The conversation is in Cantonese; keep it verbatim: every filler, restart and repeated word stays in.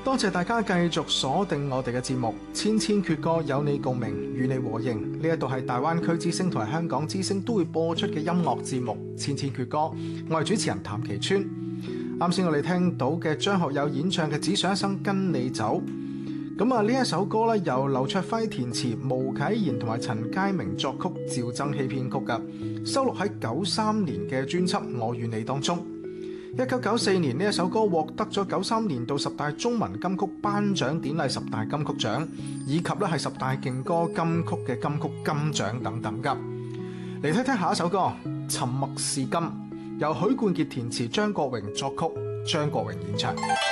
多謝大家繼續鎖定我哋嘅節目，千千闕歌有你共鳴，與你和應。呢一度係大灣區之聲同埋香港之聲都會播出嘅音樂節目《千千闕歌》，我係主持人譚其川。啱先我哋聽到嘅張學友演唱嘅《只想一生跟你走》，咁啊呢一首歌咧由劉卓輝填詞，毛啟賢同埋陳佳明作曲，趙增熹編曲噶，收錄喺九三年嘅專輯《我與你》當中。一九九四年呢一首歌獲得咗九三年度十大中文金曲頒獎典禮十大金曲獎，以及咧係十大勁歌金曲嘅金曲金獎等等噶。嚟聽聽下一首歌《沉默是金》，由許冠傑填詞，張國榮作曲，張國榮演唱。